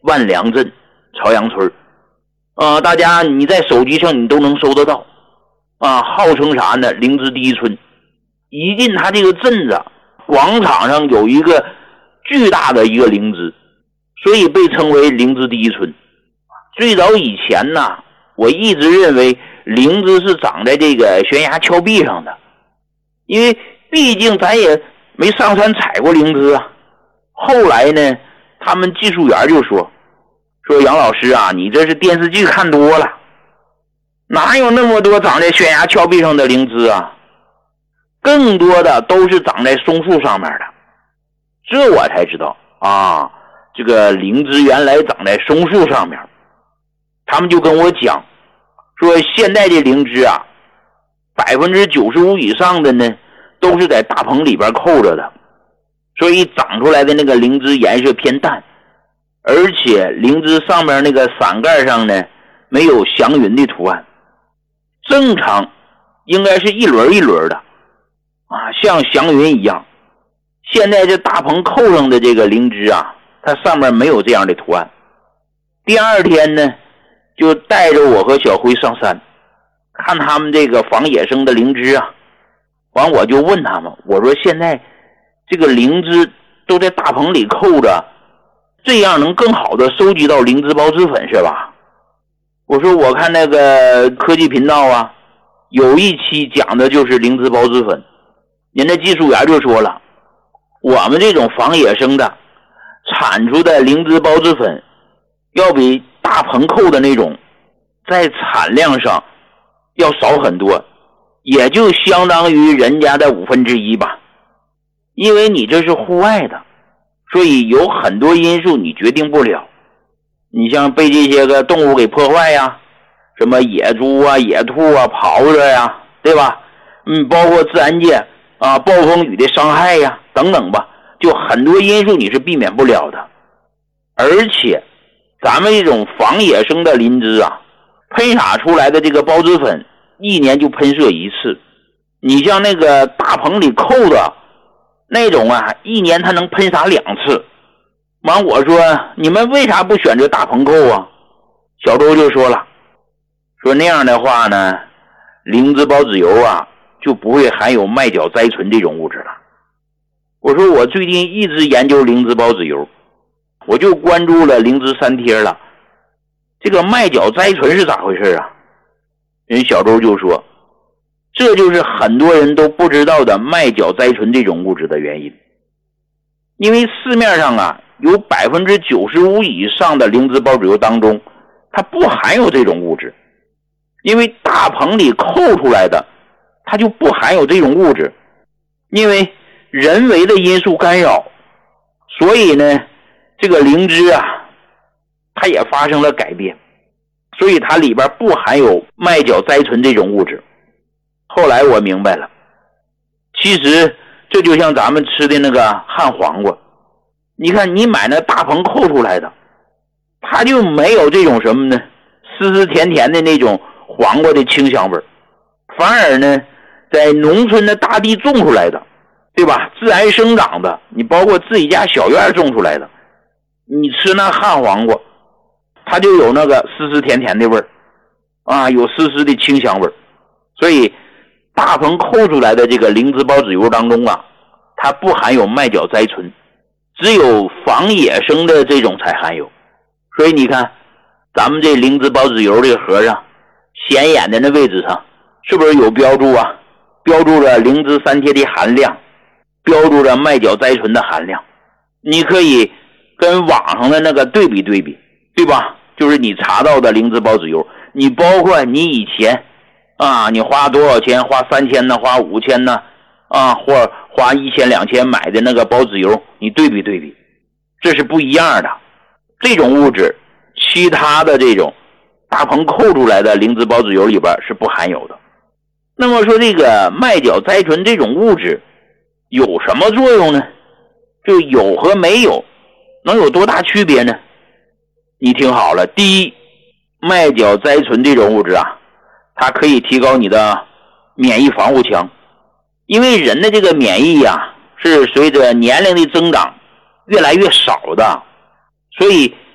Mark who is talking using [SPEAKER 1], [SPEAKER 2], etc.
[SPEAKER 1] 万良镇朝阳村大家你在手机上你都能搜得到号称啥呢？灵芝第一村。一进他这个镇子，广场上有一个巨大的一个灵芝，所以被称为灵芝第一村。最早以前呢，我一直认为灵芝是长在这个悬崖峭壁上的，因为毕竟咱也没上山采过灵芝啊。后来呢，他们技术员就说杨老师啊，你这是电视剧看多了，哪有那么多长在悬崖峭壁上的灵芝啊？更多的都是长在松树上面的。这我才知道这个灵芝原来长在松树上面。他们就跟我讲说，现在这灵芝啊，95%以上的呢都是在大棚里边扣着的，所以长出来的那个灵芝颜色偏淡，而且灵芝上面那个伞盖上呢没有祥云的图案，正常应该是一轮一轮的像祥云一样。现在这大棚扣上的这个灵芝啊，它上面没有这样的图案。第二天呢，就带着我和小辉上山看他们这个仿野生的灵芝啊。完我就问他们，我说现在这个灵芝都在大棚里扣着，这样能更好的收集到灵芝孢子粉是吧？我说我看那个科技频道啊，有一期讲的就是灵芝孢子粉。人家技术员就说了，我们这种仿野生的产出的灵芝孢子粉要比大棚扣的那种在产量上要少很多，也就相当于人家的1/5吧。因为你这是户外的，所以有很多因素你决定不了。你像被这些个动物给破坏呀，什么野猪啊、野兔啊、狍子呀，对吧？包括自然界暴风雨的伤害呀等等吧，就很多因素你是避免不了的。而且咱们这种仿野生的灵芝啊，喷洒出来的这个孢子粉一年就喷射一次。你像那个大棚里扣的那种啊，一年它能喷洒2次。完我说你们为啥不选择大棚扣啊？小周就说了，说那样的话呢，灵芝孢子油啊就不会含有麦角甾醇这种物质了。我说我最近一直研究灵芝孢子油，我就关注了灵芝3贴了，这个麦角甾醇是咋回事啊？人小周就说，这就是很多人都不知道的麦角甾醇这种物质的原因。因为市面上啊，有95%以上的灵芝孢子油当中，它不含有这种物质。因为大棚里扣出来的，它就不含有这种物质。因为人为的因素干扰，所以呢，这个灵芝啊，它也发生了改变，所以它里边不含有麦角甾醇这种物质。后来我明白了，其实这就像咱们吃的那个旱黄瓜，你看你买那大棚扣出来的，它就没有这种什么呢，湿湿甜甜的那种黄瓜的清香味，反而呢，在农村的大地种出来的，对吧？自然生长的，你包括自己家小院种出来的，你吃那旱黄瓜，它就有那个湿湿甜甜的味儿有湿湿的清香味儿。所以大棚扣出来的这个灵芝孢子油当中啊，它不含有麦角甾醇，只有仿野生的这种才含有。所以你看咱们这灵芝孢子油这个盒上显眼的那位置上是不是有标注啊？标注着灵芝3贴的含量，标注着麦角甾醇的含量。你可以跟网上的那个对比对比，对吧？就是你查到的灵芝孢子油，你包括你以前你花多少钱，花3000呢，花5000呢或者花1000、2000买的那个孢子油，你对比对比，这是不一样的。这种物质其他的这种大棚扣出来的灵芝孢子油里边是不含有的。那么说这个麦角甾醇这种物质有什么作用呢？就有和没有能有多大区别呢？你听好了，第一，麦角甾醇这种物质啊，它可以提高你的免疫防护墙。因为人的这个免疫啊，是随着年龄的增长越来越少的，所以